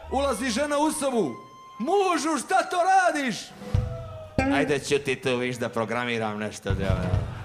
ulazi žena u sobu. Mužu, šta to radiš? Ajde, ću ti tu, viš da programiram nešto.